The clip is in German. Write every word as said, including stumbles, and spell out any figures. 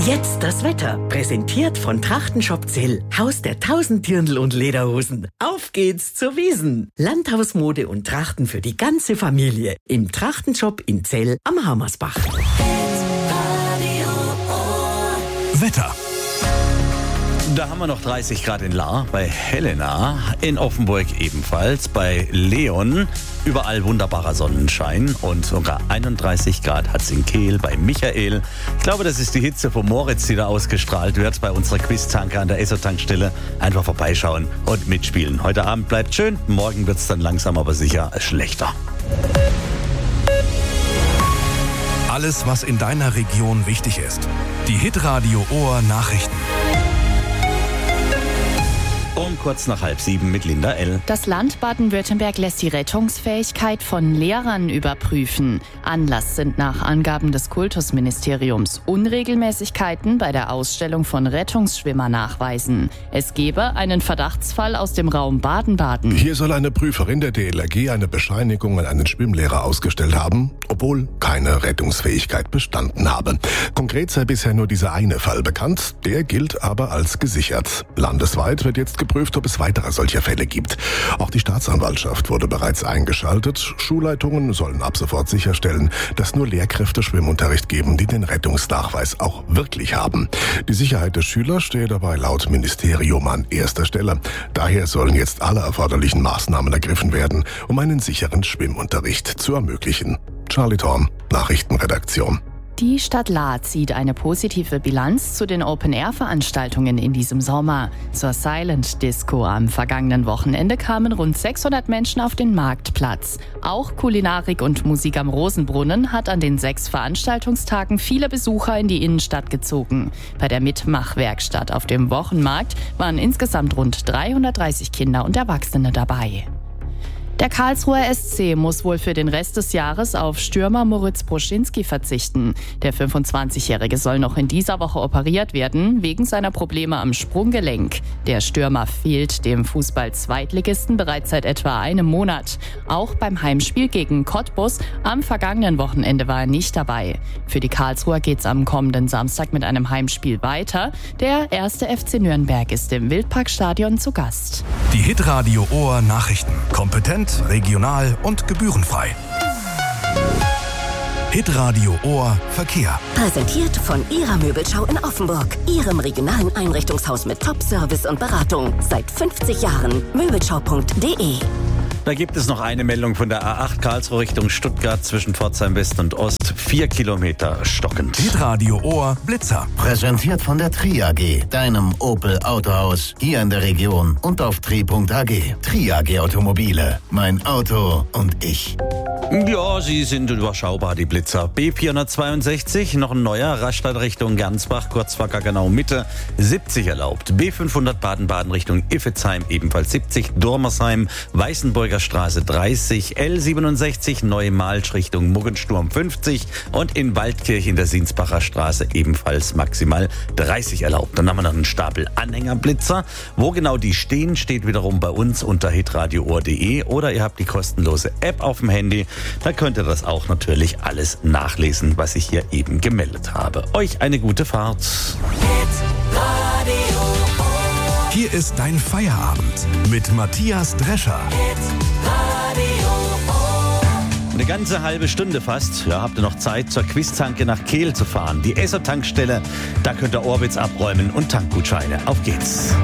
Jetzt das Wetter, präsentiert von Trachtenshop Zell, Haus der tausend Dirndl und Lederhosen. Auf geht's zur Wiesn. Landhausmode und Trachten für die ganze Familie. Im Trachtenshop in Zell am Hammersbach. Wetter. Da haben wir noch dreißig Grad in Lahr, bei Helena, in Offenburg ebenfalls, bei Leon, überall wunderbarer Sonnenschein und sogar einunddreißig Grad hat es in Kehl bei Michael. Ich glaube, das ist die Hitze von Moritz, die da ausgestrahlt wird bei unserer Quiz-Tanke an der Esso-Tankstelle. Einfach vorbeischauen und mitspielen. Heute Abend bleibt schön, morgen wird es dann langsam aber sicher schlechter. Alles, was in deiner Region wichtig ist. Die Hitradio Ohr Nachrichten. Um kurz nach halb sieben mit Linda L. Das Land Baden-Württemberg lässt die Rettungsfähigkeit von Lehrern überprüfen. Anlass sind nach Angaben des Kultusministeriums Unregelmäßigkeiten bei der Ausstellung von Rettungsschwimmernachweisen. Es gebe einen Verdachtsfall aus dem Raum Baden-Baden. Hier soll eine Prüferin der D L R G eine Bescheinigung an einen Schwimmlehrer ausgestellt haben, obwohl keine Rettungsfähigkeit bestanden habe. Konkret sei bisher nur dieser eine Fall bekannt, der gilt aber als gesichert. Landesweit wird jetzt geprüft, ob es weitere solcher Fälle gibt. Auch die Staatsanwaltschaft wurde bereits eingeschaltet. Schulleitungen sollen ab sofort sicherstellen, dass nur Lehrkräfte Schwimmunterricht geben, die den Rettungsnachweis auch wirklich haben. Die Sicherheit der Schüler stehe dabei laut Ministerium an erster Stelle. Daher sollen jetzt alle erforderlichen Maßnahmen ergriffen werden, um einen sicheren Schwimmunterricht zu ermöglichen. Charlie Thorn, Nachrichtenredaktion. Die Stadt Lahr zieht eine positive Bilanz zu den Open-Air-Veranstaltungen in diesem Sommer. Zur Silent Disco am vergangenen Wochenende kamen rund sechshundert Menschen auf den Marktplatz. Auch Kulinarik und Musik am Rosenbrunnen hat an den sechs Veranstaltungstagen viele Besucher in die Innenstadt gezogen. Bei der Mitmachwerkstatt auf dem Wochenmarkt waren insgesamt rund dreihundertdreißig Kinder und Erwachsene dabei. Der Karlsruher S C muss wohl für den Rest des Jahres auf Stürmer Moritz Broschinski verzichten. Der fünfundzwanzigjährige soll noch in dieser Woche operiert werden, wegen seiner Probleme am Sprunggelenk. Der Stürmer fehlt dem Fußball-Zweitligisten bereits seit etwa einem Monat. Auch beim Heimspiel gegen Cottbus am vergangenen Wochenende war er nicht dabei. Für die Karlsruher geht's am kommenden Samstag mit einem Heimspiel weiter. Der erste F C Nürnberg ist im Wildparkstadion zu Gast. Die Hitradio Ohr Nachrichten. Kompetent, regional und gebührenfrei. Hitradio Ohr Verkehr. Präsentiert von Ihrer Möbelschau in Offenburg. Ihrem regionalen Einrichtungshaus mit Top-Service und Beratung. Seit fünfzig Jahren. Möbelschau punkt de. Da gibt es noch eine Meldung von der A acht Karlsruhe Richtung Stuttgart zwischen Pforzheim West und Ost. Vier Kilometer stockend. Hitradio Ohr Blitzer. Präsentiert von der Tri A G, deinem Opel Autohaus, hier in der Region und auf tri punkt a g. Tri A G Automobile, mein Auto und ich. Ja, sie sind überschaubar, die Blitzer. B vierhundertzweiundsechzig, noch ein neuer, Rastatt Richtung Gernsbach, kurz vor Gaggenau Mitte, siebzig erlaubt. B fünfhundert Baden-Baden Richtung Iffezheim, ebenfalls siebzig. Dormersheim, Weißenburger Straße dreißig. L siebenundsechzig, Neumalsch Richtung Muggensturm fünfzig. Und in Waldkirch in der Sinsbacher Straße ebenfalls maximal dreißig erlaubt. Dann haben wir noch einen Stapel Anhängerblitzer. Wo genau die stehen, steht wiederum bei uns unter hitradio ohr punkt de oder ihr habt die kostenlose App auf dem Handy. Da könnt ihr das auch natürlich alles nachlesen, was ich hier eben gemeldet habe. Euch eine gute Fahrt. Hier ist dein Feierabend mit Matthias Drescher. Eine ganze halbe Stunde fast. Ja, habt ihr noch Zeit, zur Quiz-Tanke nach Kehl zu fahren. Die Esso-Tankstelle, da könnt ihr Orbits abräumen und Tankgutscheine. Auf geht's.